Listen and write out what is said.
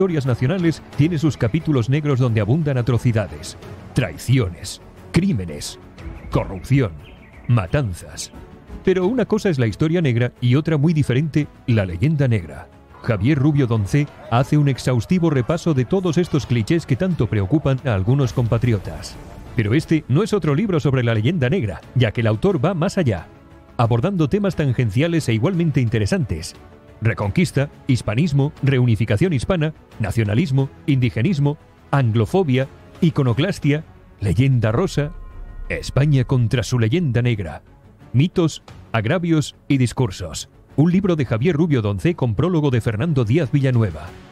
historias nacionales tiene sus capítulos negros donde abundan atrocidades, traiciones, crímenes, corrupción, matanzas. Pero una cosa es la historia negra y otra muy diferente, la leyenda negra. Javier Rubio Doncé hace un exhaustivo repaso de todos estos clichés que tanto preocupan a algunos compatriotas. Pero este no es otro libro sobre la leyenda negra, ya que el autor va más allá, abordando temas tangenciales e igualmente interesantes: reconquista, hispanismo, reunificación hispana, nacionalismo, indigenismo, anglofobia, iconoclastia, leyenda rosa, España contra su leyenda negra, mitos, agravios y discursos. Un libro de Javier Rubio Doncé con prólogo de Fernando Díaz Villanueva.